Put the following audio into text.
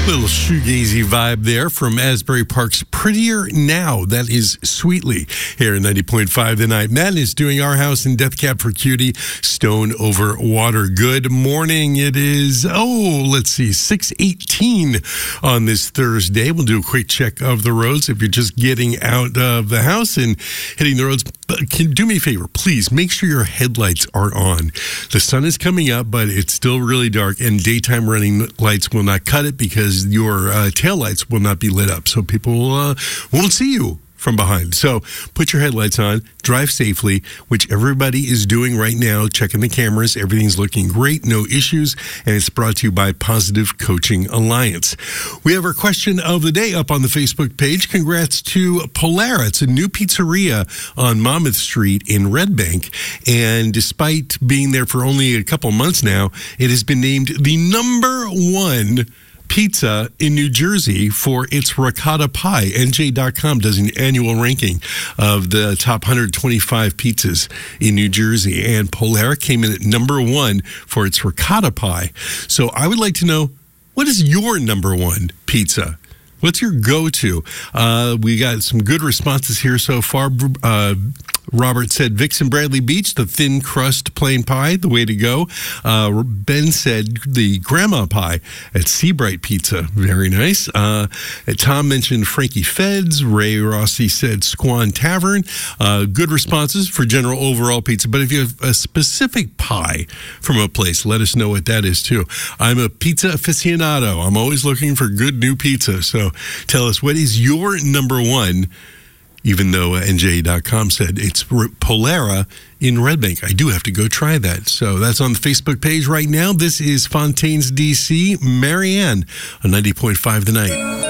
Little shoegazy vibe there from Asbury Park's Prettier Now. That is Sweetly here in 90.5 The Night. Matt is doing Our House in Death Cab for Cutie, Stone Over Water. Good morning. It is, 6:18 on this Thursday. We'll do a quick check of the roads. If you're just getting out of the house and hitting the roads, do me a favor, please make sure your headlights are on. The sun is coming up, but it's still really dark, and daytime running lights will not cut it because your taillights will not be lit up, so people won't see you from behind. So put your headlights on, drive safely, which everybody is doing right now, checking the cameras. Everything's looking great, no issues, and it's brought to you by Positive Coaching Alliance. We have our question of the day up on the Facebook page. Congrats to Polara. It's a new pizzeria on Monmouth Street in Red Bank, and despite being there for only a couple months now, it has been named the #1 pizza in New Jersey for its ricotta pie. NJ.com does an annual ranking of the top 125 pizzas in New Jersey, and Polara came in at #1 for its ricotta pie. So I would like to know, what is your #1 pizza? What's your go-to? We got some good responses here so far. Robert said Vixen Bradley Beach, the thin crust plain pie, the way to go. Ben said the grandma pie at Seabright Pizza, very nice. Tom mentioned Frankie Feds. Ray Rossi said Squan Tavern. Good responses for general overall pizza. But if you have a specific pie from a place, let us know what that is too. I'm a pizza aficionado. I'm always looking for good new pizza. So tell us, what is your #1? Even though NJ.com said it's Polara in Red Bank. I do have to go try that. So that's on the Facebook page right now. This is Fontaine's DC, Marianne on 90.5 The Night.